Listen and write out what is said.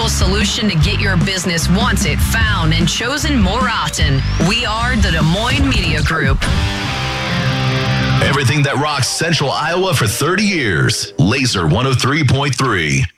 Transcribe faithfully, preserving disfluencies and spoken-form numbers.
practical solution to get your business wanted, found, and chosen more often. We are the Des Moines Media Group. Everything that rocks Central Iowa for thirty years. Laser one oh three point three.